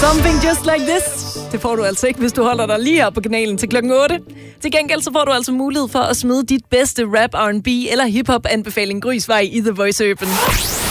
Something Just Like This. Det får du altså ikke, hvis du holder dig lige her på kanalen til klokken 8. Til gengæld så får du altså mulighed for at smide dit bedste rap, R&B eller hip-hop anbefaling Grysvej i The Voice Open.